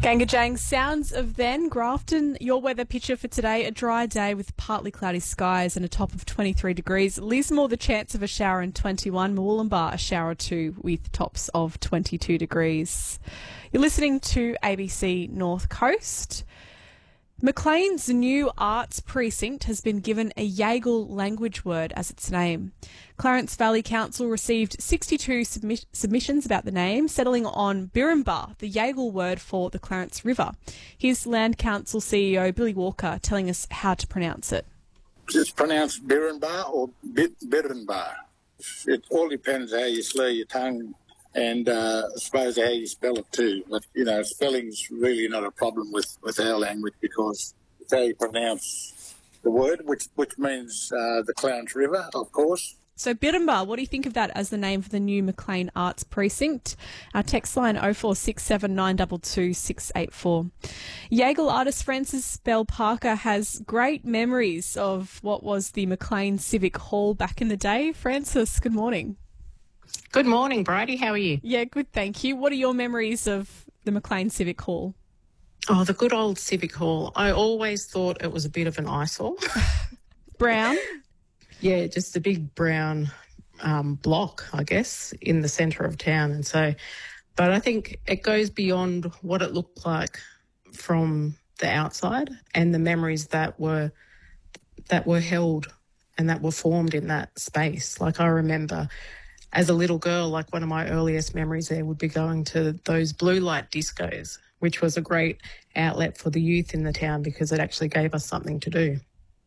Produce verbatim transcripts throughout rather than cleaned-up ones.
Gangajang, sounds of then. Grafton, your weather picture for today, a dry day with partly cloudy skies and a top of twenty-three degrees. Lismore, the chance of a shower in twenty-one. Murwillumbah, a shower or two with tops of twenty-two degrees. You're listening to A B C North Coast. Maclean's new arts precinct has been given a Yaegl language word as its name. Clarence Valley Council received sixty-two submi- submissions about the name, settling on Birrinbah, the Yaegl word for the Clarence River. Here's Land Council C E O Billy Walker telling us how to pronounce it. It's pronounced Birrinbah or Birrinbah. It all depends how you slur your tongue and uh, I suppose how you spell it too. But, you know, spelling's really not a problem with, with our language because it's how you pronounce the word, which, which means uh, the Clarence River, of course. So Birrinbah, what do you think of that as the name for the new Maclean Arts Precinct? Our text line oh four six seven nine two two six eight four. Yaegl artist Francis Bell Parker has great memories of what was the Maclean Civic Hall back in the day. Francis, good morning. Good morning, Bridie. How are you? Yeah, good, thank you. What are your memories of the Maclean Civic Hall? Oh, the good old Civic Hall. I always thought it was a bit of an eyesore. Brown? Yeah, just a big brown um, block, I guess, in the centre of town. And so, but I think it goes beyond what it looked like from the outside and the memories that were that were held and that were formed in that space. Like I remember as a little girl, like one of my earliest memories there would be going to those blue light discos, which was a great outlet for the youth in the town because it actually gave us something to do.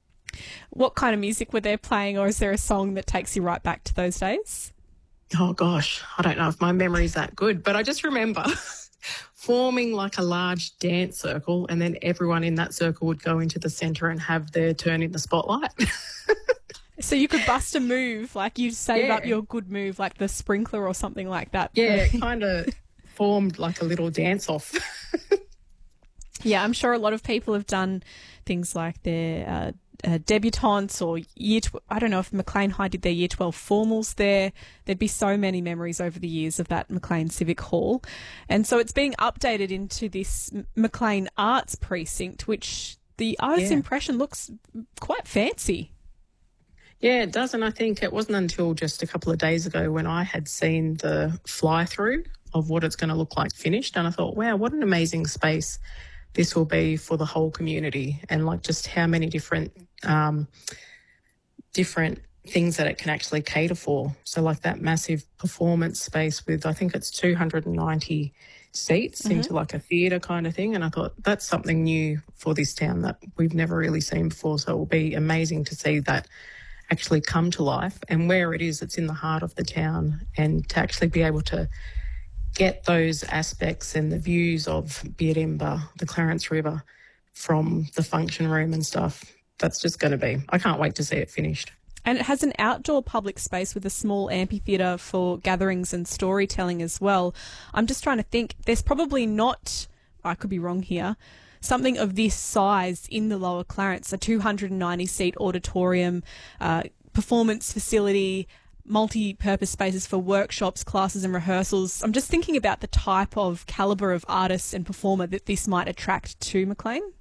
What kind of music were they playing, or is there a song that takes you right back to those days? Oh, gosh, I don't know if my memory's that good, but I just remember forming like a large dance circle and then everyone in that circle would go into the centre and have their turn in the spotlight. So you could bust a move, like you'd save Yeah. up your good move, like the sprinkler or something like that. Yeah, it kind of formed like a little dance-off. Yeah, I'm sure a lot of people have done things like their uh, uh, debutantes or year. Tw- I don't know if Maclean High did their year twelve formals there. There'd be so many memories over the years of that Maclean Civic Hall, and so it's being updated into this M- Maclean Arts Precinct, which the artist's Yeah. impression looks quite fancy. Yeah, it does. And I think it wasn't until just a couple of days ago when I had seen the fly-through of what it's going to look like finished. And I thought, wow, what an amazing space this will be for the whole community and like just how many different um, different things that it can actually cater for. So like that massive performance space with, I think it's two hundred ninety seats mm-hmm. into like a theatre kind of thing. And I thought that's something new for this town that we've never really seen before. So it will be amazing to see that actually come to life, and where it is, it's in the heart of the town, and to actually be able to get those aspects and the views of Birrinbah, the Clarence River, from the function room and stuff, that's just going to be, I can't wait to see it finished. And it has an outdoor public space with a small amphitheatre for gatherings and storytelling as well. I'm just trying to think, there's probably not, I could be wrong here, something of this size in the Lower Clarence, a two hundred ninety seat auditorium, uh, performance facility, multi-purpose spaces for workshops, classes and rehearsals. I'm just thinking about the type of calibre of artist and performer that this might attract to Maclean.